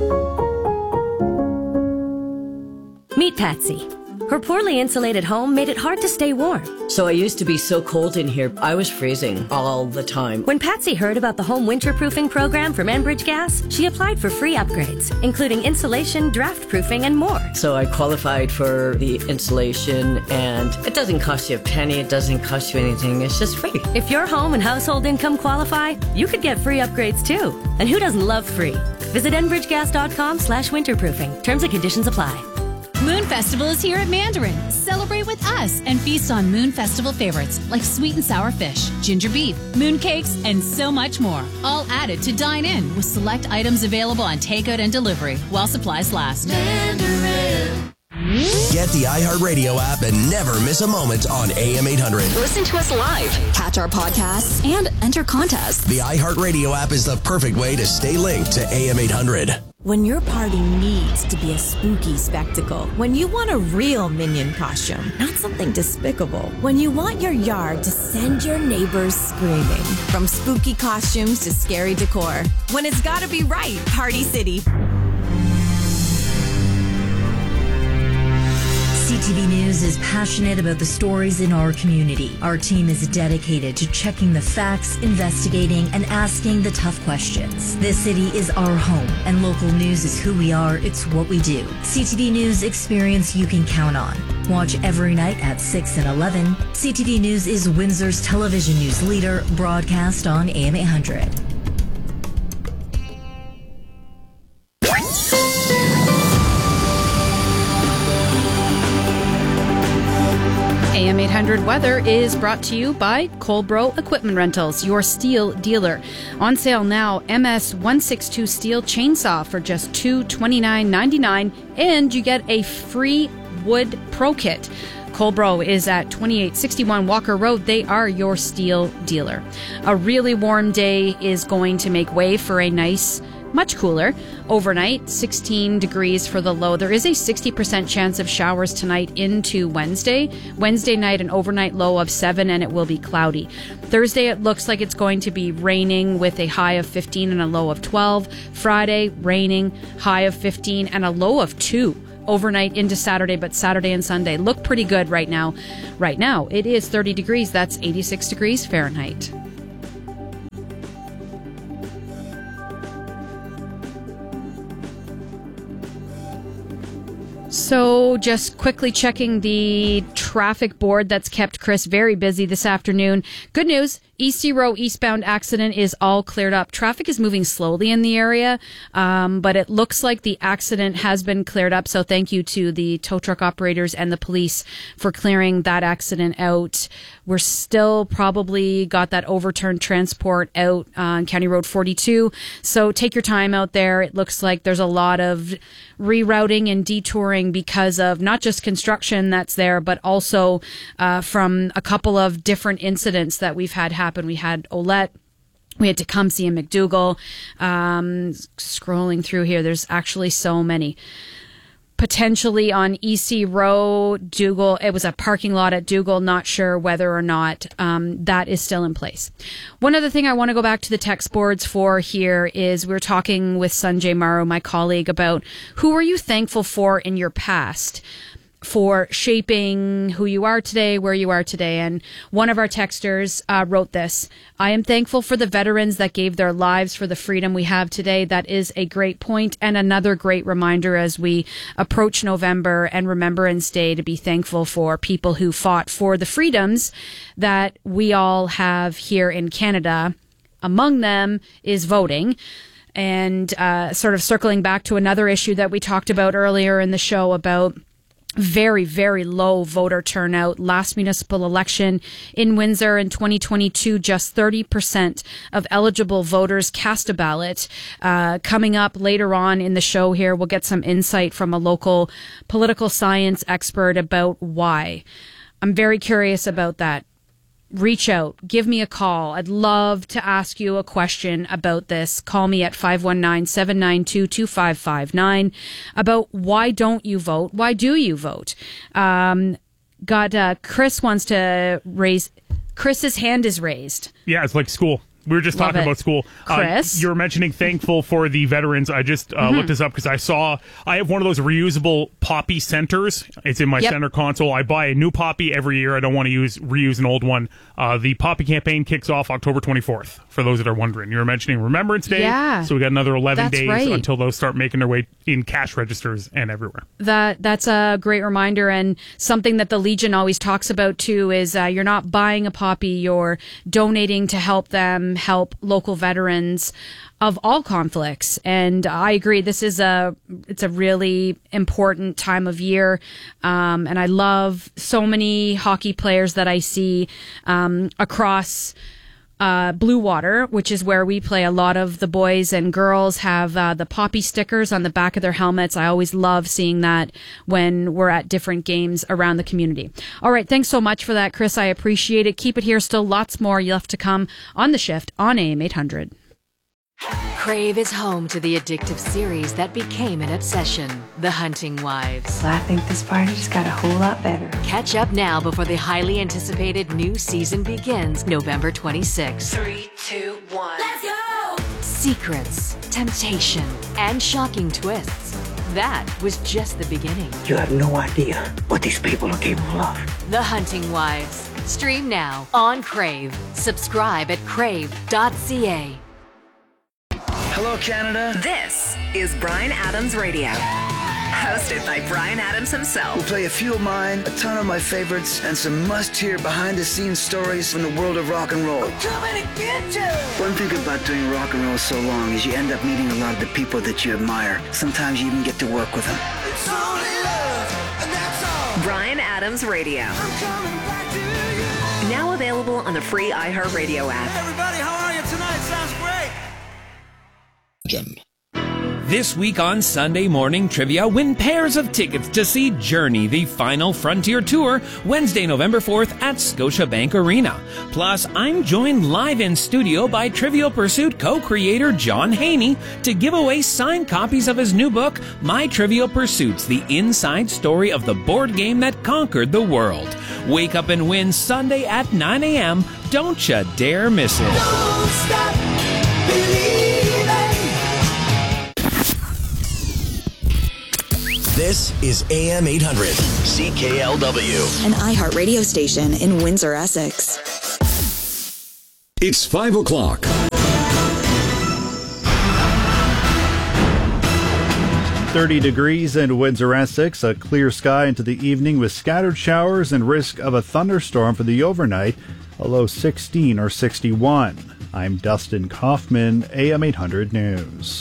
Meet Patsy. Her poorly insulated home made it hard to stay warm. So I used to be so cold in here, I was freezing all the time. When Patsy heard about the home winterproofing program from Enbridge Gas, she applied for free upgrades, including insulation, draft proofing, and more. So I qualified for the insulation, and it doesn't cost you a penny, it doesn't cost you anything, it's just free. If your home and household income qualify, you could get free upgrades too. And who doesn't love free? Visit enbridgegas.com slash winterproofing. Terms and conditions apply. Moon Festival is here at Mandarin. Celebrate with us and feast on Moon Festival favorites like sweet and sour fish, ginger beef, moon cakes, and so much more. All added to dine in with select items available on takeout and delivery while supplies last. Mandarin. Get the iHeartRadio app and never miss a moment on A M eight hundred. Listen to us live, catch our podcasts, and enter contests. The iHeartRadio app is the perfect way to stay linked to A M eight hundred. When your party needs to be a spooky spectacle, when you want a real Minion costume, not something despicable, when you want your yard to send your neighbors screaming, from spooky costumes to scary decor, when it's gotta be right, Party City. C T V News is passionate about the stories in our community. Our team is dedicated to checking the facts, investigating, and asking the tough questions. This city is our home, and local news is who we are, it's what we do. C T V News experience you can count on. Watch every night at six and eleven. C T V News is Windsor's television news leader, broadcast on A M eight hundred. A M eight hundred weather is brought to you by Colbro Equipment Rentals, your steel dealer. On sale now, M S one sixty-two steel chainsaw for just two hundred twenty-nine ninety-nine, and you get a free wood pro kit. Colbro is at twenty-eight sixty-one Walker Road. They are your steel dealer. A really warm day is going to make way for a nice, much cooler overnight, sixteen degrees for the low. There is a sixty percent chance of showers tonight into Wednesday. Wednesday night, an overnight low of seven, and it will be cloudy. Thursday, it looks like it's going to be raining with a high of fifteen and a low of twelve. Friday, raining, high of fifteen and a low of two. Overnight into Saturday, but Saturday and Sunday look pretty good right now. Right now, it is thirty degrees. That's eighty-six degrees Fahrenheit. So just quickly checking the traffic board that's kept Chris very busy this afternoon. Good news. E C Row eastbound accident is all cleared up. Traffic is moving slowly in the area, um, but it looks like the accident has been cleared up. So thank you to the tow truck operators and the police for clearing that accident out. We're still probably got that overturned transport out on County Road forty-two. So take your time out there. It looks like there's a lot of rerouting and detouring because of not just construction that's there, but also uh, from a couple of different incidents that we've had happen. We had Olette, we had Tecumseh and McDougall. Um, scrolling through here, there's actually so many. Potentially on E C Row, Dougal, it was a parking lot at Dougal, not sure whether or not um, that is still in place. One other thing I want to go back to the text boards for here is we were talking with Sanjay Maru, my colleague, about who are you thankful for in your past for shaping who you are today, where you are today. And one of our texters uh, wrote this: I am thankful for the veterans that gave their lives for the freedom we have today. That is a great point and another great reminder as we approach November and Remembrance Day to be thankful for people who fought for the freedoms that we all have here in Canada. Among them is voting. And uh, sort of circling back to another issue that we talked about earlier in the show about very, very low voter turnout. Last municipal election in Windsor in twenty twenty-two, just thirty percent of eligible voters cast a ballot. Uh, coming up later on in the show here, we'll get some insight from a local political science expert about why. I'm very curious about that. Reach out, give me a call. I'd love to ask you a question about this. Call me at five one nine, seven nine two, two five five nine about why don't you vote? Why do you vote? Um, got, uh, Chris wants to raise, Chris's hand is raised. Yeah, it's like school. We were just Love talking it. about school. Chris? Uh, you were mentioning thankful for the veterans. I just uh, Mm-hmm. looked this up because I saw, I have one of those reusable Poppy centers. It's in my Yep. center console. I buy a new Poppy every year. I don't want to use reuse an old one. Uh, the Poppy campaign kicks off October twenty-fourth, for those that are wondering. You were mentioning Remembrance Day. Yeah. So we got another eleven That's days right. until those start making their way in cash registers and everywhere. That that's a great reminder, and something that the Legion always talks about too is uh, you're not buying a Poppy, you're donating to help them help local veterans of all conflicts. And I agree, this is a it's a really important time of year, um, and I love so many hockey players that I see um, across Uh, Blue Water, which is where we play. A lot of the boys and girls have uh, the Poppy stickers on the back of their helmets. I always love seeing that when we're at different games around the community. All right, thanks so much for that, Chris. I appreciate it. Keep it here. Still lots more left to come on The Shift on A M eight hundred. Crave is home to the addictive series that became an obsession, The Hunting Wives. I think this party just got a whole lot better. Catch up now before the highly anticipated new season begins November twenty-sixth. Three, two, one. Let's go! Secrets, temptation, and shocking twists. That was just the beginning. You have no idea what these people are capable of. The Hunting Wives. Stream now on Crave. Subscribe at crave dot c a. Hello, Canada. This is Bryan Adams Radio, hosted by Bryan Adams himself. We'll play a few of mine, a ton of my favorites, and some must-hear behind-the-scenes stories from the world of rock and roll. I'm coming to get you! One thing about doing rock and roll so long is you end up meeting a lot of the people that you admire. Sometimes you even get to work with them. Bryan Adams Adams Radio. Now available on the free iHeartRadio app. Hey everybody, how are you tonight? Sounds great. This week on Sunday Morning Trivia, win pairs of tickets to see Journey, the Final Frontier Tour, Wednesday, November fourth at Scotiabank Arena. Plus, I'm joined live in studio by Trivial Pursuit co-creator John Haney to give away signed copies of his new book, My Trivial Pursuits, the inside story of the board game that conquered the world. Wake up and win Sunday at nine a.m. Don't you dare miss it. Don't stop believing. This is A M eight hundred, C K L W. An iHeart radio station in Windsor, Essex. It's five o'clock. thirty degrees in Windsor, Essex. A clear sky into the evening with scattered showers and risk of a thunderstorm for the overnight. A low sixteen or sixty-one. I'm Dustin Kaufman, A M eight hundred News.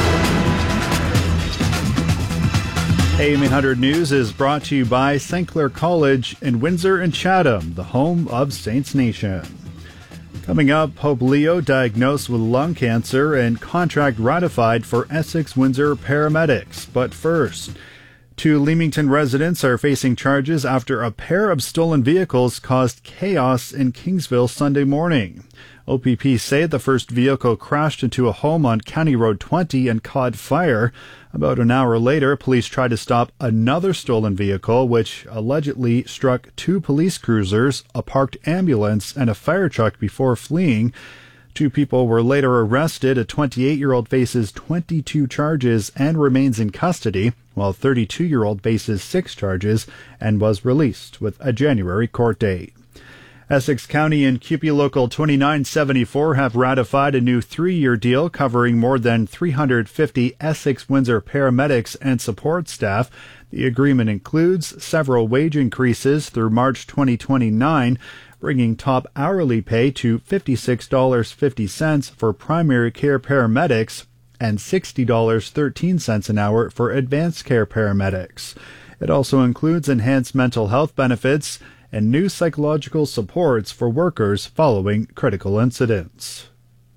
A M eight hundred News is brought to you by Saint Clair College in Windsor and Chatham, the home of Saints Nation. Coming up, Pope Leo diagnosed with lung cancer and contract ratified for Essex Windsor paramedics. But first, two Leamington residents are facing charges after a pair of stolen vehicles caused chaos in Kingsville Sunday morning. O P P say the first vehicle crashed into a home on County Road twenty and caught fire. About an hour later, police tried to stop another stolen vehicle, which allegedly struck two police cruisers, a parked ambulance, and a fire truck before fleeing. Two people were later arrested. A twenty-eight-year-old faces twenty-two charges and remains in custody, while a thirty-two-year-old faces six charges and was released with a January court date. Essex County and C U P E Local twenty-nine seventy-four have ratified a new three-year deal covering more than three hundred fifty Essex Windsor paramedics and support staff. The agreement includes several wage increases through March twenty twenty-nine, bringing top hourly pay to fifty-six dollars and fifty cents for primary care paramedics and sixty dollars and thirteen cents an hour for advanced care paramedics. It also includes enhanced mental health benefits and new psychological supports for workers following critical incidents.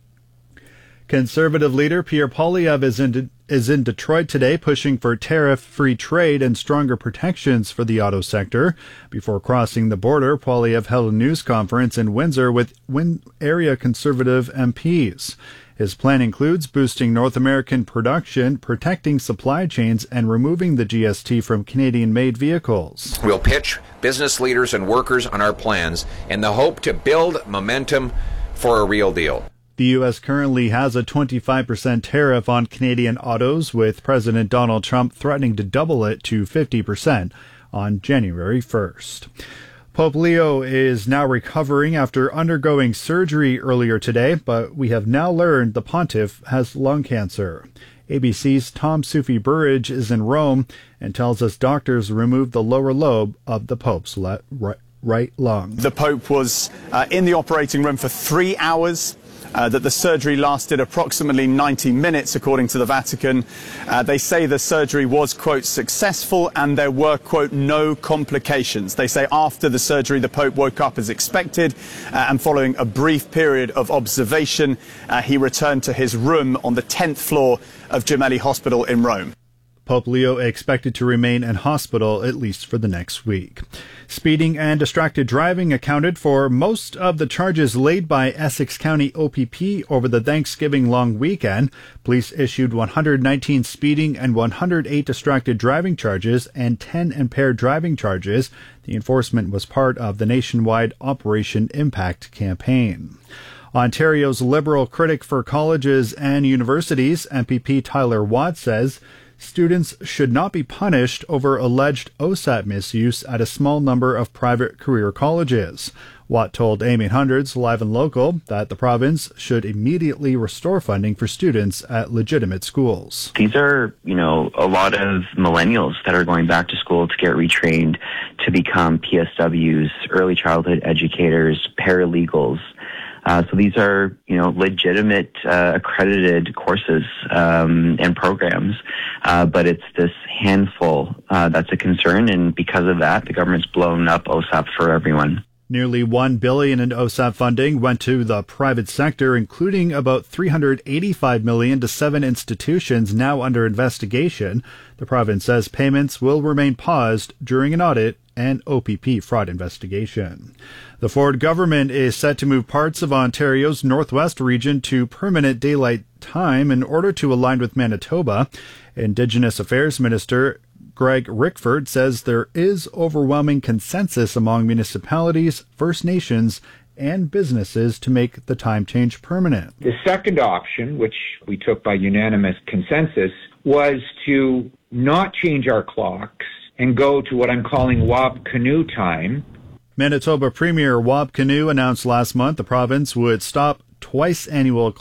Conservative leader Pierre Poilievre is in, De- is in Detroit today pushing for tariff-free trade and stronger protections for the auto sector. Before crossing the border, Poilievre held a news conference in Windsor with Win- area Conservative M Ps. His plan includes boosting North American production, protecting supply chains, and removing the G S T from Canadian-made vehicles. We'll pitch business leaders and workers on our plans in the hope to build momentum for a real deal. The U S currently has a twenty-five percent tariff on Canadian autos, with President Donald Trump threatening to double it to fifty percent on January first. Pope Leo is now recovering after undergoing surgery earlier today, but we have now learned the pontiff has lung cancer. A B C's Tom Sufi Burridge is in Rome and tells us doctors removed the lower lobe of the Pope's le- right, right lung. The Pope was uh, in the operating room for three hours. Uh, that the surgery lasted approximately ninety minutes, according to the Vatican. Uh, they say the surgery was, quote, successful and there were, quote, no complications. They say after the surgery, the Pope woke up as expected uh, and following a brief period of observation, uh, he returned to his room on the tenth floor of Gemelli Hospital in Rome. Pope Leo expected to remain in hospital at least for the next week. Speeding and distracted driving accounted for most of the charges laid by Essex County O P P over the Thanksgiving long weekend. Police issued one hundred nineteen speeding and one hundred eight distracted driving charges and ten impaired driving charges. The enforcement was part of the nationwide Operation Impact campaign. Ontario's Liberal critic for colleges and universities, M P P Tyler Watt, says students should not be punished over alleged O S A T misuse at a small number of private career colleges. Watt told A M eight hundred's Live and Local that the province should immediately restore funding for students at legitimate schools. These are, you know, a lot of millennials that are going back to school to get retrained to become P S Ws, early childhood educators, paralegals. Uh, so these are, you know, legitimate, uh, accredited courses um, and programs, uh, but it's this handful uh, that's a concern, and because of that, the government's blown up O S A P for everyone. Nearly one billion dollars in O S A P funding went to the private sector, including about three hundred eighty-five million dollars to seven institutions now under investigation. The province says payments will remain paused during an audit and O P P fraud investigation. The Ford government is set to move parts of Ontario's northwest region to permanent daylight time in order to align with Manitoba. Indigenous Affairs Minister Greg Rickford says there is overwhelming consensus among municipalities, First Nations, and businesses to make the time change permanent. The second option, which we took by unanimous consensus, was to not change our clocks and go to what I'm calling Wab Canoe time. Manitoba Premier Wab Canoe announced last month the province would stop twice annual